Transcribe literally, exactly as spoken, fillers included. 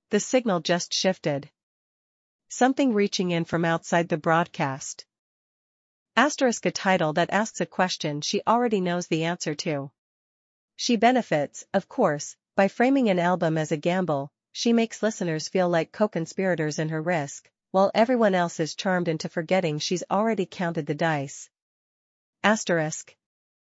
The signal just shifted. Something reaching in from outside the broadcast. Asterisk a title that asks a question she already knows the answer to. She benefits, of course, by framing an album as a gamble. She makes listeners feel like co-conspirators in her risk, while everyone else is charmed into forgetting she's already counted the dice. Asterisk.